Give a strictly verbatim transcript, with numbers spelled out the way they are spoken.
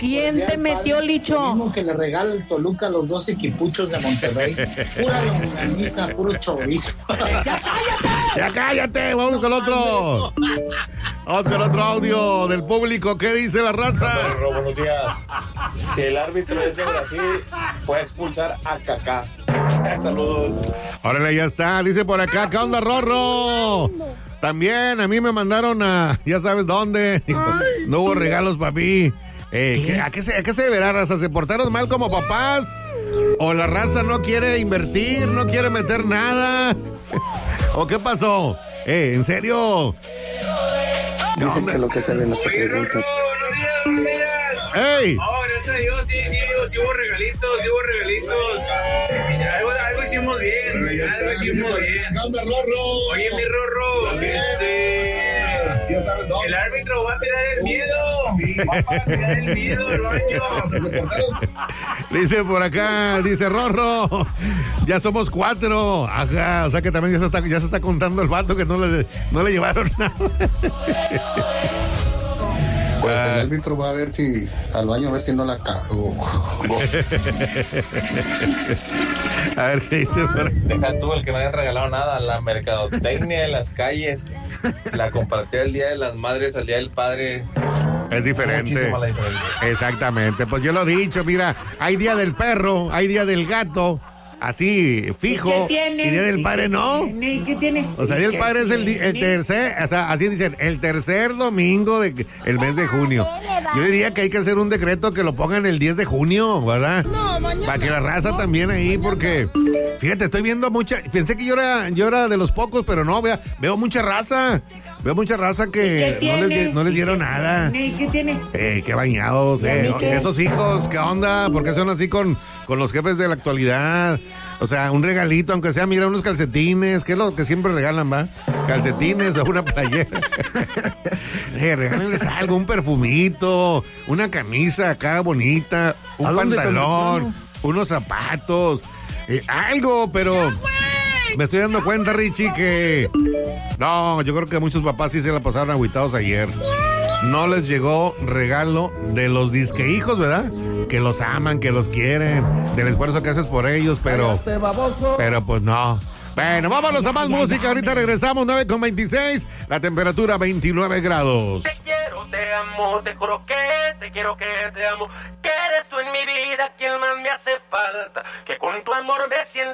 ¿Quién te metió, Licho? Lo mismo que le regala el Toluca a los dos equipuchos de Monterrey. Pura longaniza, puro chorizo. ¡Ya cállate! ¡Ya cállate! Vamos con otro. Vamos con otro audio del público. ¿Qué dice la raza? Rorro, buenos días. Si el árbitro es de Brasil, puede expulsar a Kaká. Saludos. Órale, ya está. Dice por acá, ¿qué onda, Rorro? También a mí me mandaron a, ya sabes dónde. No hubo regalos para mí. Eh, ¿qué? ¿a, qué se, ¿A qué se deberá, raza? ¿Se portaron mal como papás? ¿O la raza no quiere invertir, no quiere meter nada? ¿O qué pasó? Eh, ¿en serio? Dicen que lo que sale no se pregunta. ¡Ey! Oh, gracias a Dios, sí, sí, sí hubo regalitos, sí hubo regalitos. Algo, algo hicimos bien, algo hicimos bien. ¿Dónde, Rorro? Oye, mi Rorro, este... el árbitro va a tirar el miedo. Va a tirar el miedo, el baño. Dice por acá, dice Rorro, ya somos cuatro. Ajá, o sea que también ya se está, ya se está contando el vato que no le, no le llevaron nada. Pues el árbitro va a ver si al baño a ver si no la cago. A ver qué dice. Deja tú el que no hayan regalado nada. La mercadotecnia en las calles, la compartida el Día de las Madres, el Día del Padre. Es diferente. Muchísima la diferencia. Exactamente. Pues yo lo he dicho, mira, hay Día del Perro, hay Día del Gato. Así, fijo. ¿Y qué tiene? Y Día del ¿Y Padre qué no. tiene? ¿Y qué tiene? O sea, Día del Padre es el, di- el tercer, o sea, así dicen, el tercer domingo del mes de junio. Yo diría que hay que hacer un decreto que lo pongan el diez de junio, ¿verdad? No, mañana. Para que la raza también ahí, porque, fíjate, estoy viendo mucha, pensé que yo era, yo era de los pocos, pero no, vea, veo mucha raza. Veo mucha raza que no les, no les dieron nada. ¿Y qué tiene? Eh, qué bañados, eh. qué? Esos hijos, ¿qué onda? ¿Por qué son así con, con los jefes de la actualidad? O sea, un regalito, aunque sea, mira, unos calcetines, que es lo que siempre regalan, ¿va? Calcetines o una playera. eh, regálenles algo, un perfumito, una camisa acá bonita, un pantalón, unos zapatos, eh, algo, pero... Me estoy dando cuenta, Richie, que... No, yo creo que muchos papás sí se la pasaron agüitados ayer. No les llegó regalo de los disque hijos, ¿verdad? Que los aman, que los quieren, del esfuerzo que haces por ellos, pero... Pero pues no. Bueno, vámonos a más música. Ahorita regresamos, nueve con veintiséis. La temperatura veintinueve grados. Te quiero, te amo, te juro que te quiero, que te amo. Que eres tú en mi vida quien más me hace falta. Que con tu amor me siento